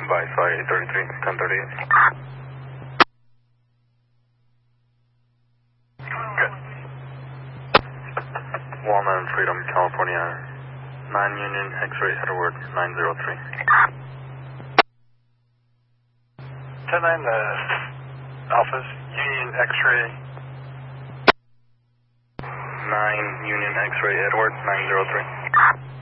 By Flight 33, 1038. Good. Walnut and Freedom, California. 9 Union, X-ray Edward, 903. 10-9, Alphas, Union X-ray. 9 Union, X-ray Edward, 903.